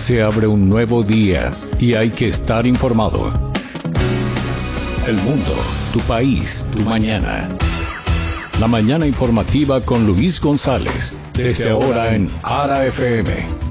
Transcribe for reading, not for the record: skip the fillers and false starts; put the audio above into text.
Se abre un nuevo día y hay que estar informado. El mundo, tu país, tu mañana. La mañana informativa con Luis González. Desde ahora en ARA FM